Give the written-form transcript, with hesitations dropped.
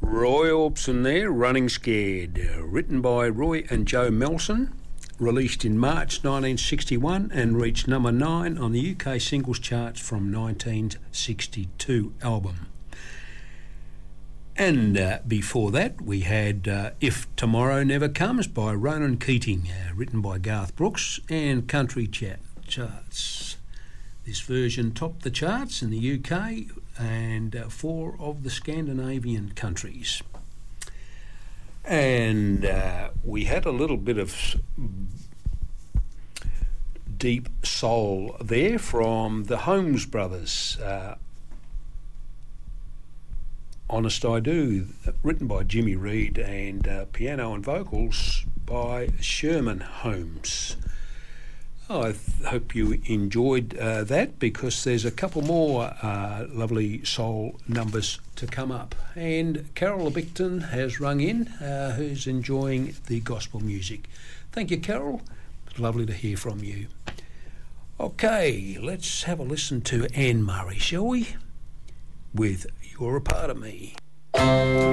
Roy Orbison there, Running Scared, written by Roy and Joe Melson, released in March 1961 and reached number 9 on the UK singles charts from 1962 album. And before that we had If Tomorrow Never Comes by Ronan Keating, written by Garth Brooks, and Country Charts. This version topped the charts in the UK and 4 of the Scandinavian countries. And we had a little bit of deep soul there from the Holmes Brothers. Honest I Do, written by Jimmy Reed, and piano and vocals by Sherman Holmes. I hope you enjoyed that, because there's a couple more lovely soul numbers to come up. And Carol Bicton has rung in, who's enjoying the gospel music. Thank you, Carol. It's lovely to hear from you. Okay, let's have a listen to Anne Murray, shall we? With You're a Part of Me.